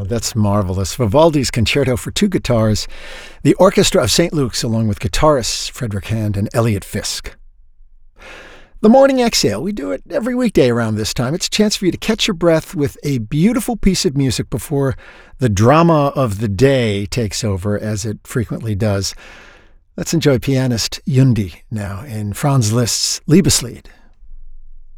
that's marvelous. Vivaldi's Concerto for Two Guitars, the Orchestra of St. Luke's, along with guitarists Frederick Hand and Elliot Fisk. The Morning Exhale, we do it every weekday around this time. It's a chance for you to catch your breath with a beautiful piece of music before the drama of the day takes over, as it frequently does. Let's enjoy pianist Yundi now in Franz Liszt's Liebeslied.